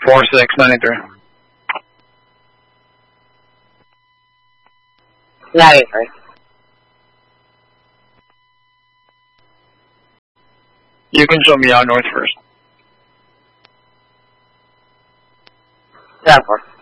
4693. 93. You can show me out north first. 74.